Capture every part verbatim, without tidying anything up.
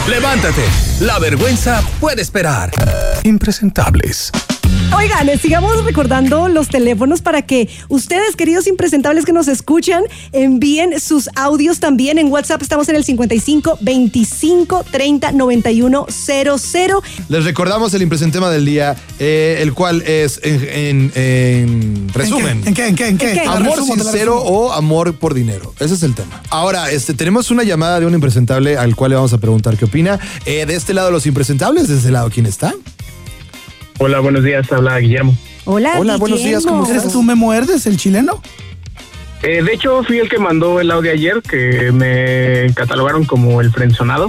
Levántate, la vergüenza puede esperar. Impresentables. Oigan, sigamos recordando los teléfonos para que ustedes, queridos impresentables que nos escuchan, envíen sus audios también. En WhatsApp estamos en el cincuenta y cinco, veinticinco, treinta, noventa y uno, cero cero. Les recordamos el impresentema del día, eh, el cual es, en, en, en resumen. ¿En qué? ¿En qué? ¿En qué? ¿En qué? Amor Resumo, sincero o amor por dinero. Ese es el tema. Ahora, este, tenemos una llamada de un impresentable al cual le vamos a preguntar qué opina. Eh, de este lado los impresentables, de este lado, ¿quién está? Hola, buenos días, habla Guillermo. Hola, Hola, buenos Guillermo. días, ¿cómo ¿Eres tú, Memo Herdes, el chileno? Eh, de hecho, fui el que mandó el audio ayer, que me catalogaron como el frenzonado.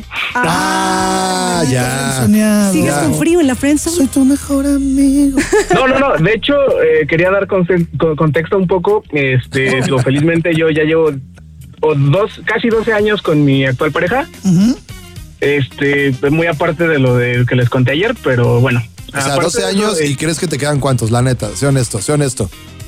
Ah, ya. Soñado. ¿Sigues Ya. con frío en la friendzone? Soy tu mejor amigo. No, no, no, de hecho, eh, quería dar conte- con- contexto un poco. Este, digo, felizmente yo ya llevo o dos, casi doce años con mi actual pareja. Uh-huh. Este, muy aparte de lo de que les conté ayer, pero bueno. O sea, aparte doce de eso, años eh, y ¿crees que te quedan cuántos? La neta, sé honesto, sé honesto.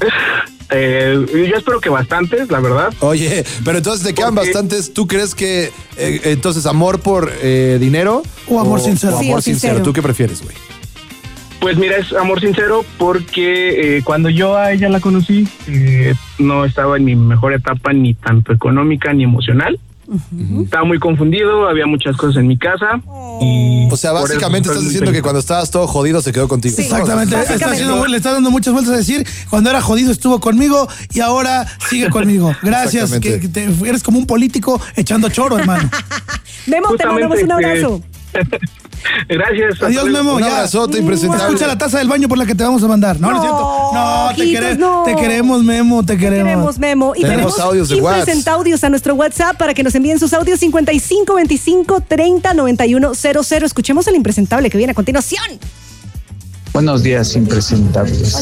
eh, yo espero que bastantes, la verdad. Oye, pero entonces te quedan Porque- bastantes. ¿Tú crees que eh, entonces amor por eh, dinero O amor sincero. o Sí, amor o sincero? sincero. ¿Tú qué prefieres, güey? Pues mira, es amor sincero porque eh, cuando yo a ella la conocí, eh, no estaba en mi mejor etapa ni tanto económica ni emocional. Uh-huh. Estaba muy confundido, había muchas cosas en mi casa. Y O sea, por eso básicamente estoy estás muy diciendo que feliz. cuando estabas todo jodido se quedó contigo. Sí. Exactamente. Está Básicamente. haciendo- le está dando muchas vueltas a decir, cuando era jodido estuvo conmigo y ahora sigue conmigo. Gracias, que, Exactamente. que te- eres como un político echando choro, hermano. Memo, te Justamente, mandamos un eh, abrazo. Gracias. hasta Adiós, luego. Memo. Un ya. abrazote impresentable. Escucha la taza del baño por la que te vamos a mandar. No, no, es cierto. No, te, ojitos, quere- no. te queremos, Memo, te queremos. Queremos Memo. Y Tenemos tenemos audios de WhatsApp. impresentaudios a nuestro WhatsApp para que nos envíen sus audios cincuenta y cinco, veinticinco, treinta, noventa y uno, cero cero. Escuchemos el impresentable que viene a continuación. Buenos días, impresentables.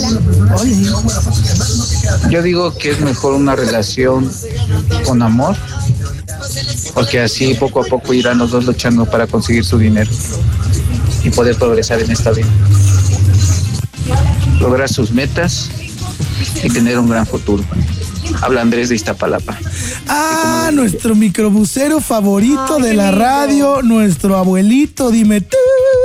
Yo digo que es mejor una relación con amor, porque así poco a poco irán los dos luchando para conseguir su dinero y poder progresar en esta vida, lograr sus metas y tener un gran futuro. Habla Andrés de Iztapalapa. Ah, nuestro microbusero favorito Ay, de qué la lindo. radio, nuestro abuelito, dime tú,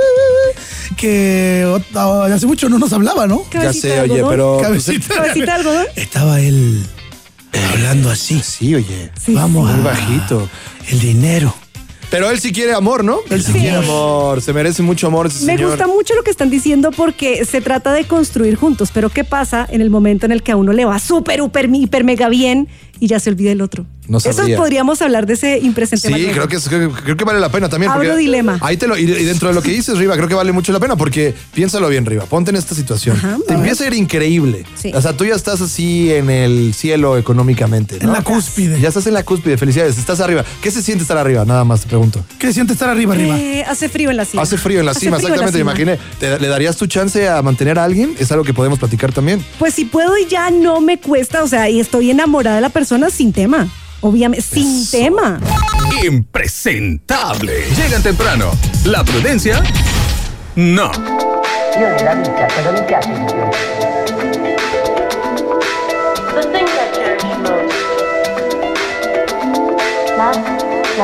que oh, hace mucho no nos hablaba, ¿no? Ya Cabecita sé, de oye, algodón. pero... Cabecita. Cabecita de algodón. Estaba él hablando así. Sí, oye. Sí, Vamos Muy a... bajito. El dinero. Pero él sí quiere amor, ¿no? Él sí, Sí. quiere amor. Se merece mucho amor ese Me señor. gusta mucho lo que están diciendo porque se trata de construir juntos, pero ¿qué pasa en el momento en el que a uno le va súper, hiper, hiper, mega bien y ya se olvida el otro? No Eso sabría. podríamos hablar de ese impresente. Sí, Manuel. creo que, es- creo, creo que vale la pena también. Abro porque dilema. Ahí te lo, y, y dentro de lo que dices, Riva, creo que vale mucho la pena porque piénsalo bien, Riva. Ponte en esta situación. Ajá, te a empieza a ir increíble. Sí. O sea, tú ya estás así en el cielo económicamente, ¿no? En la cúspide. Ya estás en la cúspide. Felicidades. Estás arriba. ¿Qué se siente estar arriba? Nada más te pregunto. ¿Qué siente estar arriba, arriba? Eh, hace frío en la cima. Hace frío en la Hace cima, frío en la exactamente, me cima. imaginé. ¿Te- ¿Le darías tu chance a mantener a alguien? Es algo que podemos platicar también. Pues si puedo y ya no me cuesta, o sea, y estoy enamorada de la persona sin tema. Obviamente, sin Eso. tema. Impresentable. Llegan temprano. La prudencia, no. Io nella vita cosa mi piace di più?